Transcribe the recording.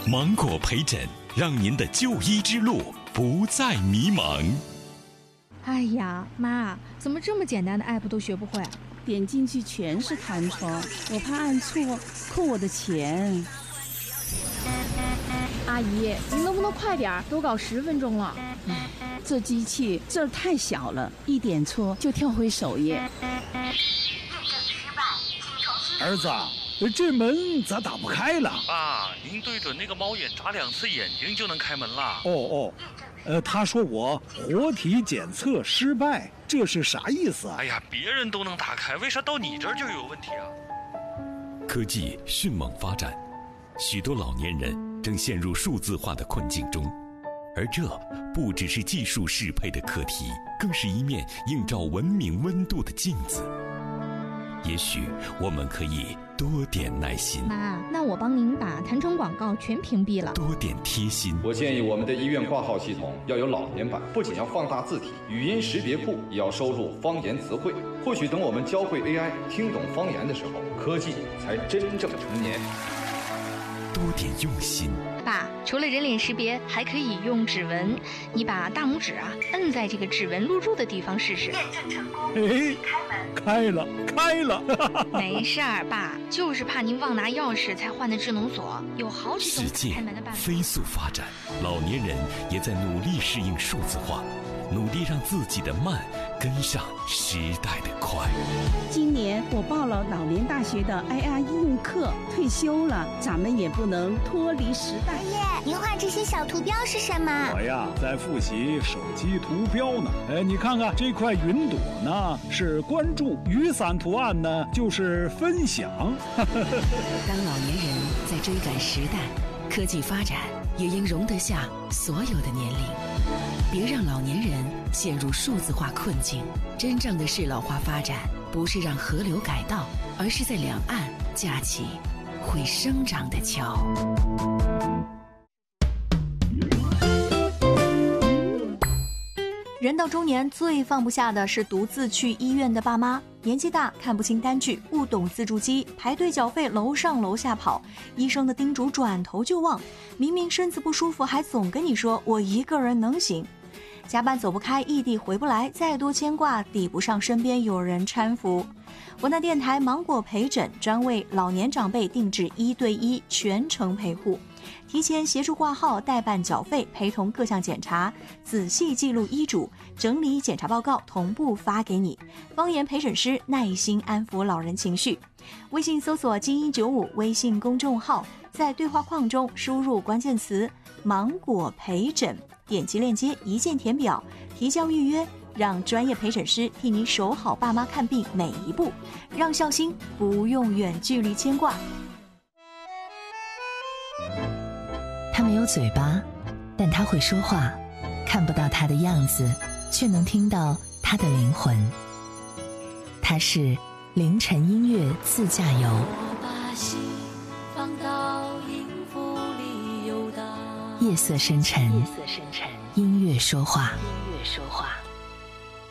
芒果陪诊，让您的就医之路不再迷茫。 哎呀，妈，怎么这么简单的 app 都学不会？ 点进去全是弹窗，我怕按错扣我的钱。 阿姨，你能不能快点？都搞10分钟了。 这机器字儿太小了，一点错就跳回首页。 儿子，这门咋打不开了？ 爸，您对准那个猫眼眨2次眼睛就能开门了。 他说我活体检测失败，这是啥意思啊？ 哎呀，别人都能打开，为啥到你这儿就有问题啊？ 科技迅猛发展，许多老年人正陷入数字化的困境中，而这不只是技术适配的课题，更是一面映照文明温度的镜子。也许我们可以多点耐心。 妈，那我帮您把弹窗广告全屏蔽了。 多点贴心。 我建议我们的医院挂号系统要有老年版，不仅要放大字体，语音识别库也要收录方言词汇。或许等我们教会 AI 听懂方言的时候，科技才真正成年。 多点用心。 爸，除了人脸识别，还可以用指纹。你把大拇指摁在这个指纹录入的地方试试。验证成功。 开了。 没事儿，爸，就是怕您忘拿钥匙才换的智能锁，有好几种开门的办法。 世界飞速发展，老年人也在努力适应数字化，努力让自己的慢跟上时代的快。 今年我报了老年大学的 AI 应用课，退休了，咱们也不能脱离时代。 爷爷，您画这些小图标是什么？ 我呀，在复习手机图标呢。你看看这块云朵呢，是关注；雨伞图案呢，就是分享。 当老年人在追赶时代，科技发展也应容得下所有的年龄。别让老年人陷入数字化困境。真正的适老化发展，不是让河流改道，而是在两岸架起会生长的桥。 人到中年，最放不下的是独自去医院的爸妈。年纪大，看不清单据，不懂自助机，排队缴费楼上楼下跑，医生的叮嘱转头就忘。明明身子不舒服，还总跟你说我一个人能行。加班走不开，异地回不来，再多牵挂抵不上身边有人搀扶。我那电台芒果陪诊专为老年长辈定制1对1全程陪护，提前协助挂号、代办缴费、陪同各项检查，仔细记录医嘱，整理检查报告，同步发给你。方言陪诊师耐心安抚老人情绪。微信搜索精英95微信公众号，在对话框中输入关键词芒果陪诊，点击链接一键填表，提交预约，让专业陪诊师替你守好爸妈看病每一步，让孝心不用远距离牵挂。 他没有嘴巴，但他会说话，看不到他的样子，却能听到他的灵魂。他是凌晨音乐自驾游。夜色深沉，音乐说话。